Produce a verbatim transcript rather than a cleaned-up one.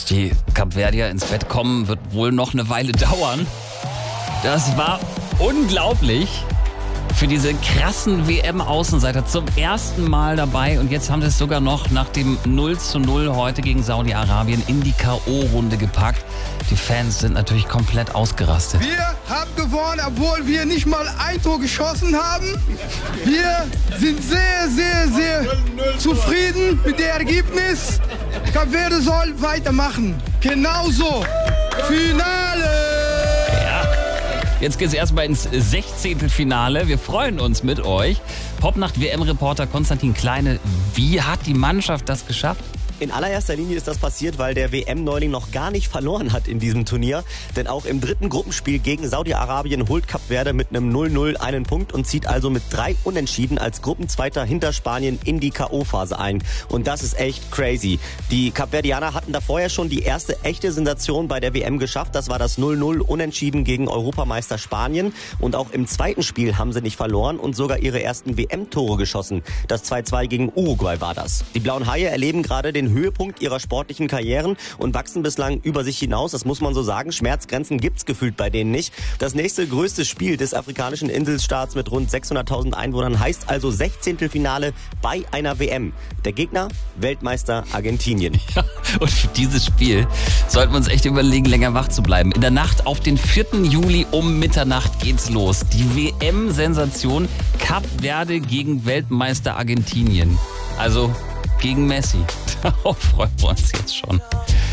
die Kapverdier ins Bett kommen, wird wohl noch eine Weile dauern. Das war unglaublich. Für diese krassen W M-Außenseiter zum ersten Mal dabei. Und jetzt haben sie es sogar noch nach dem null zu null heute gegen Saudi-Arabien in die K O-Runde gepackt. Die Fans sind natürlich komplett ausgerastet. Wir haben gewonnen, obwohl wir nicht mal ein Tor geschossen haben. Wir sind sehr, sehr, sehr zufrieden mit dem Ergebnis. Kap Verde soll weitermachen. Genauso. Finale! Jetzt geht's erstmal ins Sechzehntelfinale. Wir freuen uns mit euch. Popnacht-W M-Reporter Konstantin Kleine, wie hat die Mannschaft das geschafft? In allererster Linie ist das passiert, weil der W M-Neuling noch gar nicht verloren hat in diesem Turnier. Denn auch im dritten Gruppenspiel gegen Saudi-Arabien holt Kap Verde mit einem null null einen Punkt und zieht also mit drei Unentschieden als Gruppenzweiter hinter Spanien in die K O-Phase ein. Und das ist echt crazy. Die Kapverdianer hatten da vorher schon die erste echte Sensation bei der W M geschafft. Das war das null null Unentschieden gegen Europameister Spanien. Und auch im zweiten Spiel haben sie nicht verloren und sogar ihre ersten W M-Tore geschossen. Das zwei zwei gegen Uruguay war das. Die Blauen Haie erleben gerade den Höhepunkt ihrer sportlichen Karrieren und wachsen bislang über sich hinaus. Das muss man so sagen. Schmerzgrenzen gibt's gefühlt bei denen nicht. Das nächste größte Spiel des afrikanischen Inselstaats mit rund sechshunderttausend Einwohnern heißt also Sechzehntelfinale bei einer W M. Der Gegner? Weltmeister Argentinien. Ja, und für dieses Spiel sollten wir uns echt überlegen, länger wach zu bleiben. In der Nacht auf den vierten Juli um Mitternacht geht's los. Die W M-Sensation Kap Verde gegen Weltmeister Argentinien. Also gegen Messi. Darauf freuen wir uns jetzt schon.